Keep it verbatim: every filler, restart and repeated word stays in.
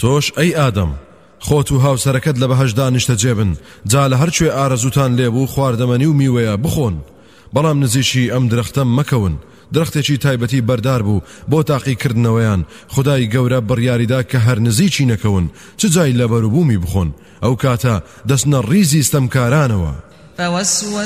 تۆش ئەی ئادەم خۆت و هاوسەرەکەت لە بەهەشدا نیشتەجێبن جا لە هەرکوێ ئارەزوتان لێبوو خواردەمەنی و میوەیە بخۆن بەڵام نزیکی ئەم درەختە مەکەون درەختێکی تایبەتی بەردار بوو بۆ تاقیکردنەوەیان خدای گەورە بڕیاریدا کە هەر نزیکی نەکەون چ جای لەبەروبوومی بخۆن ئەو کاتە دەستنە ڕیزی ستەمکارانەوە